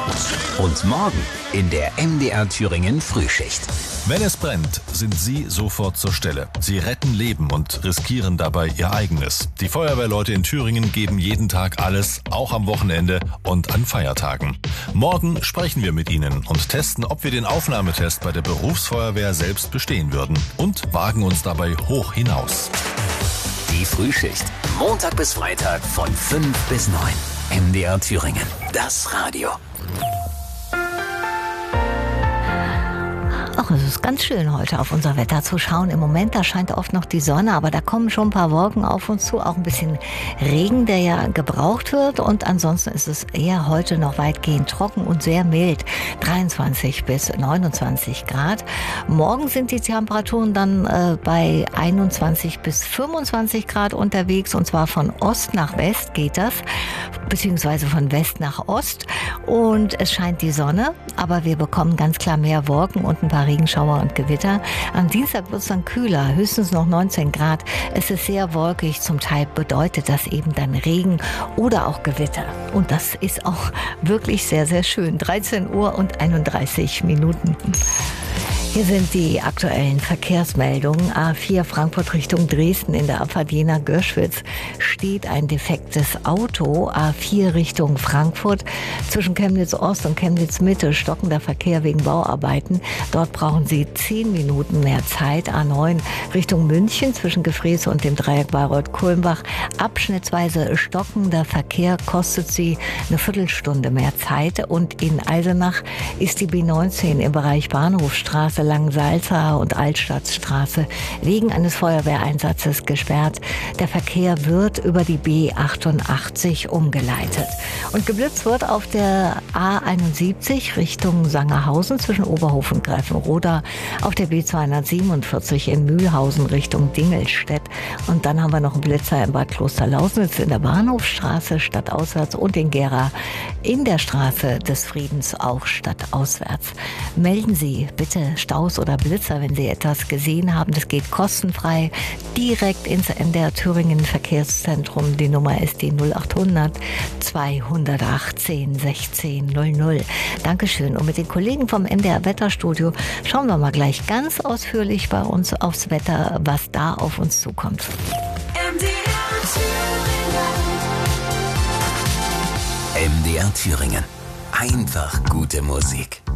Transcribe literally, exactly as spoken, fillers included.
Und morgen in der M D R Thüringen Frühschicht. Wenn es brennt, sind Sie sofort zur Stelle. Sie retten Leben und riskieren dabei Ihr eigenes. Die Feuerwehrleute in Thüringen geben jeden Tag alles, auch am Wochenende und an Feiertagen. Morgen sprechen wir mit Ihnen und testen, ob wir den Aufnahmetest bei der Berufsfeuerwehr selbst bestehen würden und wagen uns dabei hoch hinaus. Die Frühschicht. Montag bis Freitag von fünf bis neun. M D R Thüringen. Das Radio. Ach, es ist ganz schön, heute auf unser Wetter zu schauen. Im Moment, da scheint oft noch die Sonne, aber da kommen schon ein paar Wolken auf uns zu. Auch ein bisschen Regen, der ja gebraucht wird. Und ansonsten ist es eher heute noch weitgehend trocken und sehr mild. dreiundzwanzig bis neunundzwanzig Grad. Morgen sind die Temperaturen dann äh, bei einundzwanzig bis fünfundzwanzig Grad unterwegs. Und zwar von Ost nach West geht das, beziehungsweise von West nach Ost. Und es scheint die Sonne, aber wir bekommen ganz klar mehr Wolken und ein paar Regenschauer und Gewitter. Am Dienstag wird es dann kühler, höchstens noch neunzehn Grad. Es ist sehr wolkig, zum Teil bedeutet das eben dann Regen oder auch Gewitter. Und das ist auch wirklich sehr, sehr schön. dreizehn Uhr und einunddreißig Minuten. Hier sind die aktuellen Verkehrsmeldungen. A vier Frankfurt Richtung Dresden in der Abfahrt Jena-Görschwitz steht ein defektes Auto. A vier Richtung Frankfurt zwischen Chemnitz Ost und Chemnitz Mitte stockender Verkehr wegen Bauarbeiten. Dort brauchen Sie zehn Minuten mehr Zeit. A neun Richtung München zwischen Gefreße und dem Dreieck Bayreuth-Kulmbach. Abschnittsweise stockender Verkehr kostet Sie eine Viertelstunde mehr Zeit. Und in Eisenach ist die B neunzehn im Bereich Bahnhofstraße, Langensalza und Altstadtstraße wegen eines Feuerwehreinsatzes gesperrt. Der Verkehr wird über die B achtundachtzig umgeleitet. Und geblitzt wird auf der A einundsiebzig Richtung Sangerhausen zwischen Oberhof und Greifenroda, auf der B zweihundertsiebenundvierzig in Mühlhausen Richtung Dingelstedt. Und dann haben wir noch einen Blitzer in Bad Klosterlausnitz in der Bahnhofstraße stadtauswärts und in Gera in der Straße des Friedens auch stadtauswärts. Melden Sie bitte Staus oder Blitzer, wenn Sie etwas gesehen haben. Das geht kostenfrei direkt ins M D R Thüringen Verkehrszentrum. Die Nummer ist die null achthundert zweihundertachtzehn sechzehn null null. Dankeschön. Und mit den Kollegen vom M D R Wetterstudio schauen wir mal gleich ganz ausführlich bei uns aufs Wetter, was da auf uns zukommt. M D R Thüringen. M D R Thüringen. Einfach gute Musik.